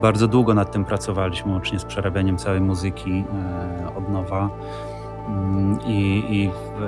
Bardzo długo nad tym pracowaliśmy, łącznie z przerabianiem całej muzyki od nowa. I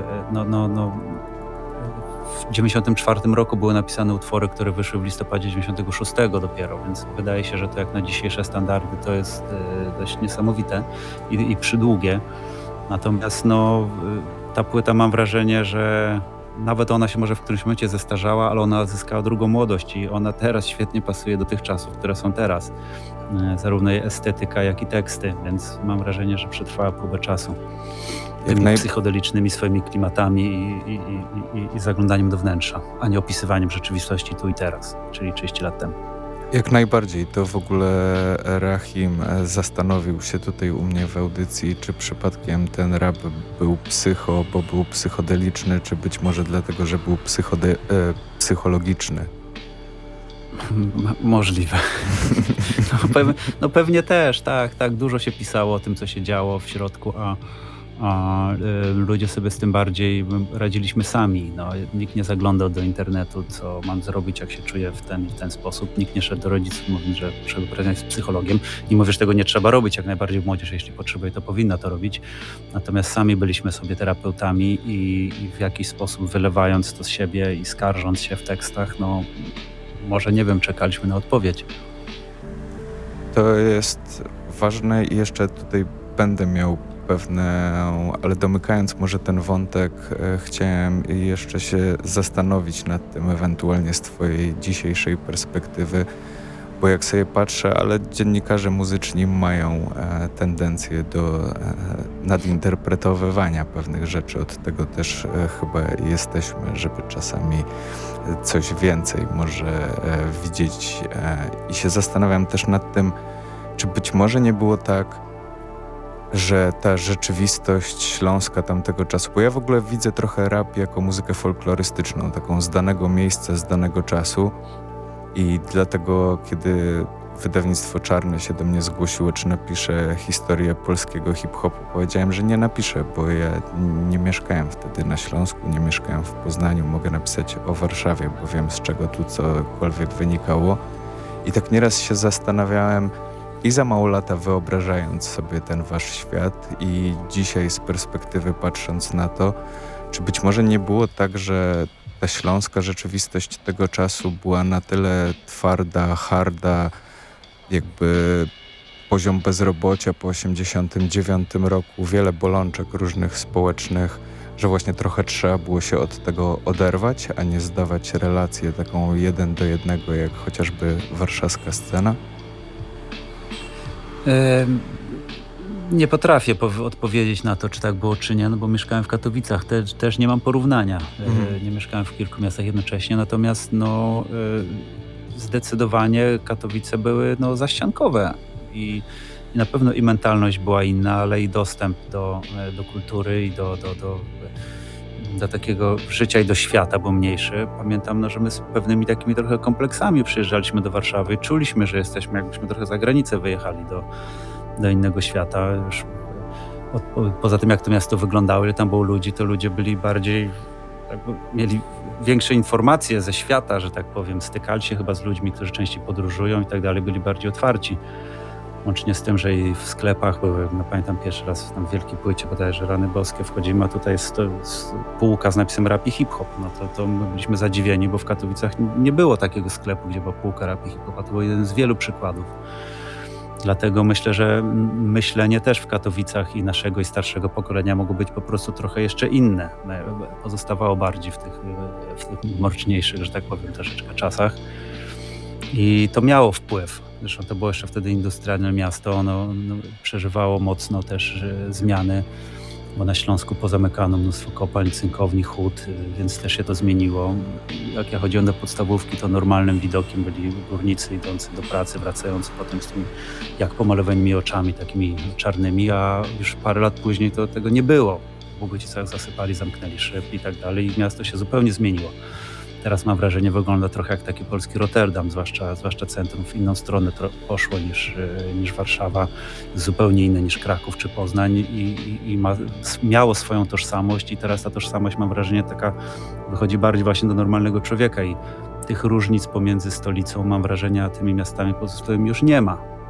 w 94 roku były napisane utwory, które wyszły w listopadzie 96 dopiero, więc wydaje się, że to jak na dzisiejsze standardy to jest dość niesamowite i przydługie. Natomiast ta płyta, mam wrażenie, że nawet ona się może w którymś momencie zestarzała, ale ona zyskała drugą młodość i ona teraz świetnie pasuje do tych czasów, które są teraz. Zarówno jej estetyka, jak i teksty, więc mam wrażenie, że przetrwała próbę czasu. Tymi psychodelicznymi swoimi klimatami i zaglądaniem do wnętrza, a nie opisywaniem rzeczywistości tu i teraz, czyli 30 lat temu. Jak najbardziej. To w ogóle Rahim zastanowił się tutaj u mnie w audycji, czy przypadkiem ten rap był bo był psychodeliczny, czy być może dlatego, że był psychologiczny. Możliwe. Pewnie też, tak. Dużo się pisało o tym, co się działo w środku, a ludzie sobie z tym bardziej radziliśmy sami. Nikt nie zaglądał do internetu, co mam zrobić, jak się czuję w ten sposób. Nikt nie szedł do rodziców, mówiąc, że trzeba porozmawiać z psychologiem. Nie mówię, że tego nie trzeba robić, jak najbardziej młodzież, jeśli potrzebuje, to powinna to robić. Natomiast sami byliśmy sobie terapeutami i w jakiś sposób wylewając to z siebie i skarżąc się w tekstach, może nie wiem, czekaliśmy na odpowiedź. To jest ważne i jeszcze tutaj będę miał ale domykając może ten wątek, chciałem jeszcze się zastanowić nad tym ewentualnie z twojej dzisiejszej perspektywy, bo jak sobie patrzę, ale dziennikarze muzyczni mają tendencję do nadinterpretowywania pewnych rzeczy. Od tego też chyba jesteśmy, żeby czasami coś więcej może widzieć i się zastanawiam też nad tym, czy być może nie było tak, że ta rzeczywistość śląska tamtego czasu, bo ja w ogóle widzę trochę rap jako muzykę folklorystyczną, taką z danego miejsca, z danego czasu i dlatego, kiedy wydawnictwo Czarne się do mnie zgłosiło, czy napiszę historię polskiego hip-hopu, powiedziałem, że nie napiszę, bo ja nie mieszkałem wtedy na Śląsku, nie mieszkałem w Poznaniu, mogę napisać o Warszawie, bo wiem, z czego tu cokolwiek wynikało. I tak nieraz się zastanawiałem, i za mało lata wyobrażając sobie ten wasz świat i dzisiaj z perspektywy patrząc na to, czy być może nie było tak, że ta śląska rzeczywistość tego czasu była na tyle twarda, harda, jakby poziom bezrobocia po 89 roku, wiele bolączek różnych społecznych, że właśnie trochę trzeba było się od tego oderwać, a nie zdawać relację taką 1:1, jak chociażby warszawska scena? Nie potrafię odpowiedzieć na to, czy tak było, czy nie, bo mieszkałem w Katowicach, też nie mam porównania. Nie mieszkałem w kilku miastach jednocześnie, natomiast zdecydowanie Katowice były zaściankowe i na pewno i mentalność była inna, ale i dostęp do kultury i do takiego życia i do świata był mniejszy. Pamiętam, że my z pewnymi takimi trochę kompleksami przyjeżdżaliśmy do Warszawy i czuliśmy, że jesteśmy, jakbyśmy trochę za granicę wyjechali do innego świata. Już poza tym, jak to miasto wyglądało, ile tam było ludzi, to ludzie byli bardziej, mieli większe informacje ze świata, że tak powiem, stykali się chyba z ludźmi, którzy częściej podróżują i tak dalej, byli bardziej otwarci. Łącznie z tym, że i w sklepach były, pamiętam pierwszy raz tam w wielkiej płycie, bodajże Rany Boskie wchodzimy, a tutaj jest półka z napisem rap i hip-hop. To my byliśmy zadziwieni, bo w Katowicach nie było takiego sklepu, gdzie była półka rap i hip-hop, a to był jeden z wielu przykładów. Dlatego myślę, że myślenie też w Katowicach i naszego i starszego pokolenia mogło być po prostu trochę jeszcze inne. Pozostawało bardziej w tych mroczniejszych, że tak powiem, troszeczkę czasach. I to miało wpływ. Zresztą to było jeszcze wtedy industrialne miasto. Ono przeżywało mocno też zmiany, bo na Śląsku pozamykano mnóstwo kopalń, cynkowni, hut, więc też się to zmieniło. Jak ja chodziłem do podstawówki, to normalnym widokiem byli górnicy idący do pracy, wracający potem z tymi jak pomalowanymi oczami, takimi czarnymi, a już parę lat później to tego nie było. W Bogucicach zasypali, zamknęli szyb i tak dalej i miasto się zupełnie zmieniło. Teraz mam wrażenie, wygląda trochę jak taki polski Rotterdam, zwłaszcza centrum w inną stronę poszło niż Warszawa, zupełnie inne niż Kraków czy Poznań i miało swoją tożsamość i teraz ta tożsamość, mam wrażenie, taka wychodzi bardziej właśnie do normalnego człowieka i tych różnic pomiędzy stolicą, mam wrażenie, a tymi miastami pozostałymi już nie ma.